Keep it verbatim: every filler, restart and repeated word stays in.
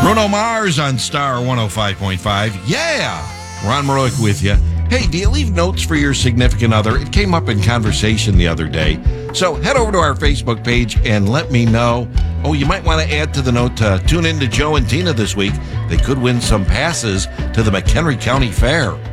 Bruno Mars on Star one oh five point five. Yeah! Ron Meroic with you. Hey, do you leave notes for your significant other? It came up in conversation the other day. So head over to our Facebook page and let me know. Oh, you might want to add to the note to tune in to Joe and Tina this week. They could win some passes to the McHenry County Fair.